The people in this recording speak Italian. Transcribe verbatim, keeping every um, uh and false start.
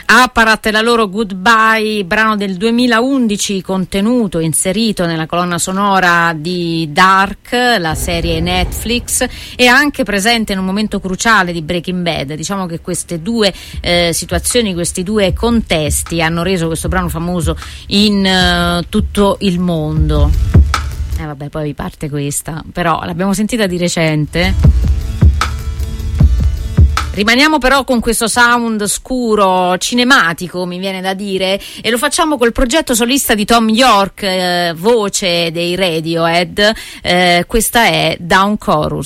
Apparat e la loro Goodbye, brano del duemilaundici contenuto, inserito nella colonna sonora di Dark, la serie Netflix, e anche presente in un momento cruciale di Breaking Bad. Diciamo che queste due eh, situazioni, questi due contesti hanno reso questo brano famoso in uh, tutto il mondo. Eh vabbè, poi parte questa, però l'abbiamo sentita di recente. Rimaniamo però con questo sound scuro, cinematico, mi viene da dire, e lo facciamo col progetto solista di Thom Yorke, eh, voce dei Radiohead. Eh, questa è Down Chorus.